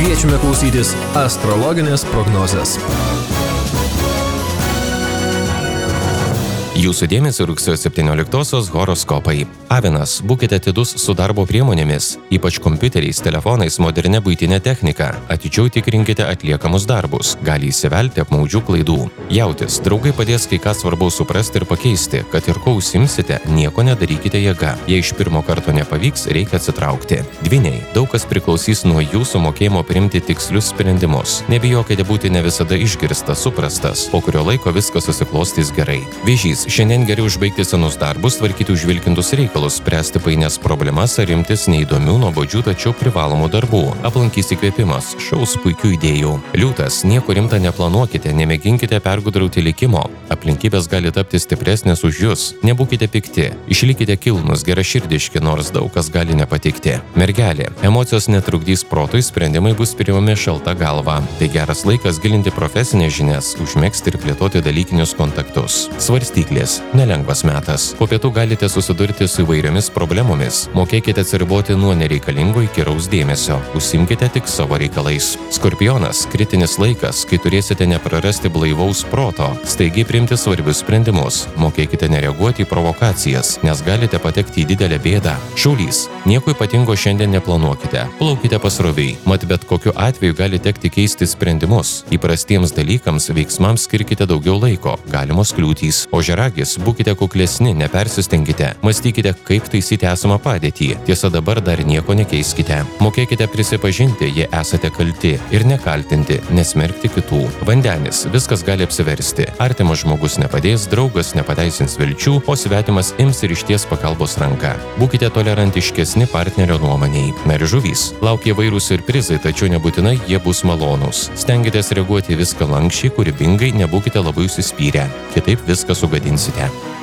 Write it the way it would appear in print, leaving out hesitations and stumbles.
Kviečiame klausytis astrologinės prognozės. Jūsų dėmesio rugsėjo 17-osios horoskopai. Avinas, būkite atidus su darbo priemonėmis, ypač kompiuteriais, telefonais, modernė buitinė technika. Atidžiau tikrinkite atliekamus darbus, gali įsivelti apmaudžių klaidų. Jautis, draugai padės kai ką svarbaus suprasti ir pakeisti, kad ir ko užsimsite, nieko nedarykite jėga. Jei iš pirmo karto nepavyks, reikia atsitraukti. Dvyniai, daug kas priklausys nuo jūsų mokėjimo priimti tikslius sprendimus. Nebijokite būti ne visada išgirstas, suprastas, po kurio laiko viskas susiklostys gerai. Vėžys, šiandien geriau užbaigti senus darbus, tvarkyti užvilkintus reikalus, spręsti painias problemas ar imtis neįdomių, nuobodžių, tačiau privalomų darbų. Aplankys įkvėpimas, šaus puikių idėjų. Liūtas, nieko rimta neplanuokite, nemėginkite pergudrauti likimo. Aplinkybės gali tapti stipresnės už jūs. Nebūkite pikti, išlikite kilnus, geraširdiški, nors daug kas gali nepatikti. Mergelė, emocijos netrukdys protui, sprendimai bus priimami šalta galva. Tai geras laikas gilinti profesinės žinias, užmegzti ir plėtoti dalykinius kontaktus. Svarstyklės, nelengvas metas. Po pietų galite susidurti su įvairiomis problemomis. Mokėkite atsiriboti nuo nereikalingo įkyraus dėmesio. Užsimkite tik savo reikalais. Skorpionas, kritinis laikas, kai turėsite neprarasti blaivaus proto, staigiai priimti svarbius sprendimus. Mokėkite nereaguoti į provokacijas, nes galite patekti į didelę bėdą. Šaulys, nieko ypatingo šiandien neplanuokite. Plaukite pasroviai, mat bet kokiu atveju gali tekti keisti sprendimus. Įprastiems dalykams, veiksmams skirkite daugiau laiko, galimos kliūtys. Ožiaragis, būkite kuklesni, nepersistengkite. Mąstykite, kaip taisyti esamą padėtį. Tiesa, dabar dar nieko nekeiskite. Mokėkite prisipažinti, jei esate kalti, ir nekaltinti, nesmerkti kitų. Vandenis, viskas gali apsiversti. Artimas žmogus nepadės, draugas nepateisins vilčių, o svetimas ims ir išties pagalbos ranką. Būkite tolerantiškesni partnerio nuomoniai. Na ir žuvys, laukia įvairūs siurprizai, tačiau nebūtinai jie bus malonūs. Stenkitės reaguoti viską lankščiai, kūrybingai, nebūkite labai užsispyrę. Kitaip viską sugadinsite.